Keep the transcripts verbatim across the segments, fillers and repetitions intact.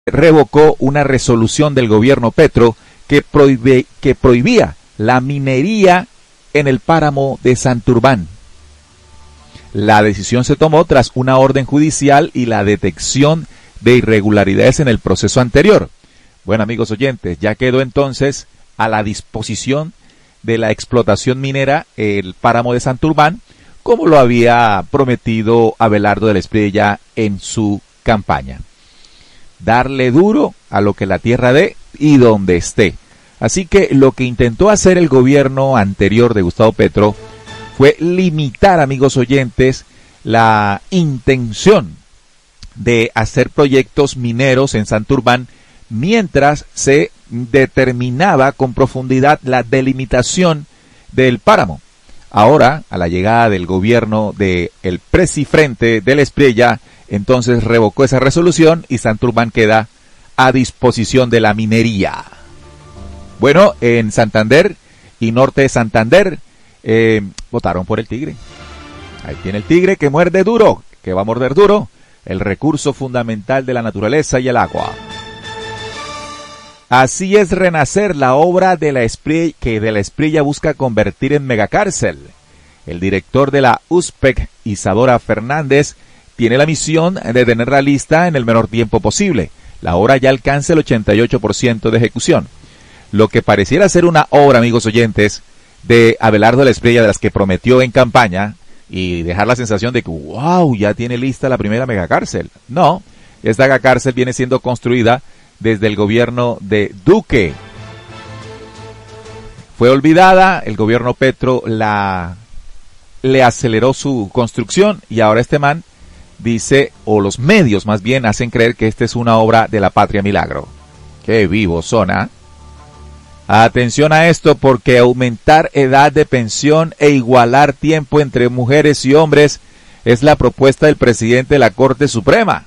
revocó una resolución del gobierno Petro que, prohíbe, que prohibía la minería en el páramo de Santurbán. La decisión se tomó tras una orden judicial y la detección de irregularidades en el proceso anterior. Bueno, amigos oyentes, ya quedó entonces a la disposición de la explotación minera el páramo de Santurbán, como lo había prometido Abelardo del Espriella en su campaña. Darle duro a lo que la tierra dé y donde esté. Así que lo que intentó hacer el gobierno anterior de Gustavo Petro fue limitar, amigos oyentes, la intención de hacer proyectos mineros en Santurbán mientras se determinaba con profundidad la delimitación del páramo. Ahora, a la llegada del gobierno del Presifrente del Espriella, entonces revocó esa resolución y Santurbán queda a disposición de la minería. Bueno, en Santander y norte de Santander eh, votaron por el tigre. Ahí tiene el tigre que muerde duro, que va a morder duro, el recurso fundamental de la naturaleza y el agua. Así es renacer la obra de la Espriella, que de la Espriella busca convertir en megacárcel. El director de la U S P E C, Isadora Fernández, tiene la misión de tenerla lista en el menor tiempo posible. La obra ya alcanza el ochenta y ocho por ciento de ejecución. Lo que pareciera ser una obra, amigos oyentes, de Abelardo del Espriella, de las que prometió en campaña, y dejar la sensación de que, wow, ya tiene lista la primera megacárcel. No, esta megacárcel viene siendo construida desde el gobierno de Duque. Fue olvidada, el gobierno Petro la le aceleró su construcción y ahora este man dice, o los medios más bien hacen creer que esta es una obra de la Patria Milagro. ¡Qué vivo zona! Atención a esto, porque aumentar edad de pensión e igualar tiempo entre mujeres y hombres es la propuesta del presidente de la Corte Suprema.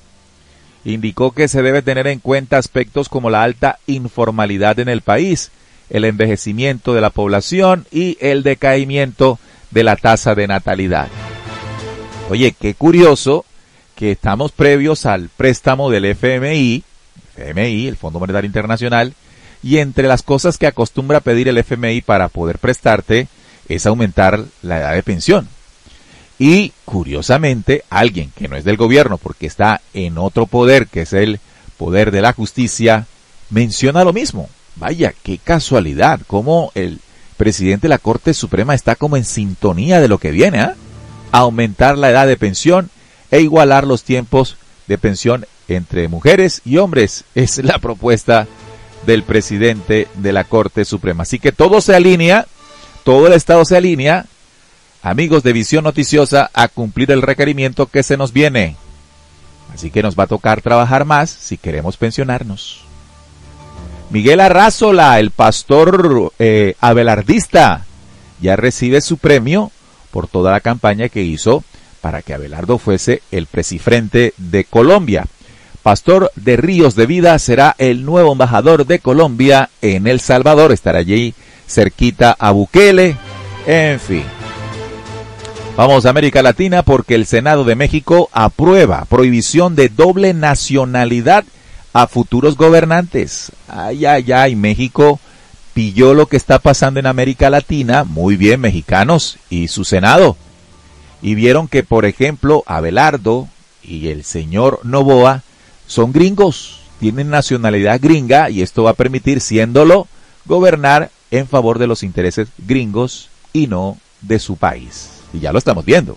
Indicó que se debe tener en cuenta aspectos como la alta informalidad en el país, el envejecimiento de la población y el decaimiento de la tasa de natalidad. Oye, qué curioso que estamos previos al préstamo del F M I, F M I, el Fondo Monetario Internacional, y entre las cosas que acostumbra pedir el F M I para poder prestarte es aumentar la edad de pensión. Y, curiosamente, alguien que no es del gobierno, porque está en otro poder, que es el poder de la justicia, menciona lo mismo. Vaya, qué casualidad, cómo el presidente de la Corte Suprema está como en sintonía de lo que viene, ¿eh? Aumentar la edad de pensión e igualar los tiempos de pensión entre mujeres y hombres. Es la propuesta del presidente de la Corte Suprema. Así que todo se alinea, todo el Estado se alinea, amigos de Visión Noticiosa, a cumplir el requerimiento que se nos viene. Así que nos va a tocar trabajar más si queremos pensionarnos. Miguel Arrázola, el pastor eh, abelardista, ya recibe su premio por toda la campaña que hizo para que Abelardo fuese el presifrente de Colombia. Pastor de Ríos de Vida será el nuevo embajador de Colombia en El Salvador. Estará allí cerquita a Bukele. En fin. Vamos a América Latina porque el Senado de México aprueba prohibición de doble nacionalidad a futuros gobernantes. Ay, ay, ay, México pilló lo que está pasando en América Latina. Muy bien, mexicanos y su Senado. Y vieron que, por ejemplo, Abelardo y el señor Noboa son gringos, tienen nacionalidad gringa y esto va a permitir, siéndolo, gobernar en favor de los intereses gringos y no de su país. Y ya lo estamos viendo.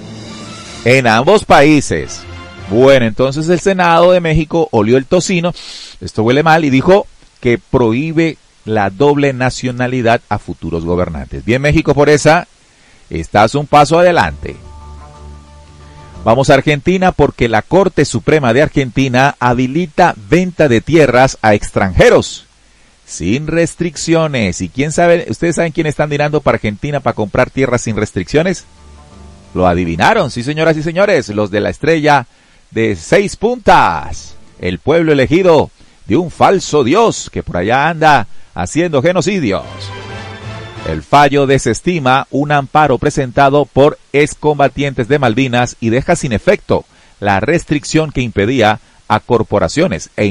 En ambos países. Bueno, entonces el Senado de México olió el tocino, esto huele mal, y dijo que prohíbe la doble nacionalidad a futuros gobernantes. Bien, México, por esa, estás un paso adelante. Vamos a Argentina porque la Corte Suprema de Argentina habilita venta de tierras a extranjeros sin restricciones. ¿Y quién sabe? ¿Ustedes saben quién están mirando para Argentina para comprar tierras sin restricciones? Lo adivinaron, sí señoras y señores, los de la estrella de seis puntas, el pueblo elegido de un falso dios que por allá anda haciendo genocidios. El fallo desestima un amparo presentado por excombatientes de Malvinas y deja sin efecto la restricción que impedía a corporaciones e